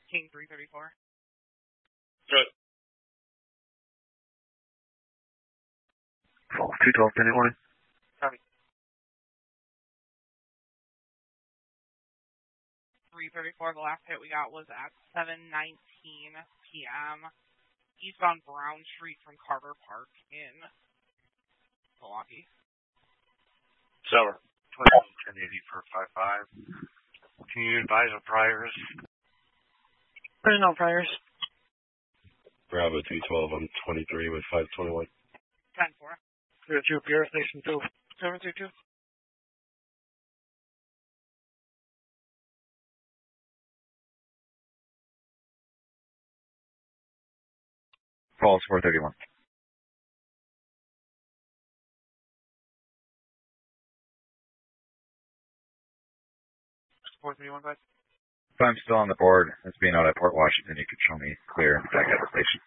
King 334. Good. 212, 10 morning. Copy. 334, the last hit we got was at 7:19 p.m. eastbound Brown Street from Carter Park in Milwaukee. Silver. 1080 for 55. Can you advise of priors? There's no priors. Bravo 212 on 23 with 521. 10-4. 02, Pierre Station 2. 722. Falls 431. 4315. If I'm still on the board, as being out at Port Washington, you could show me clear back at the station.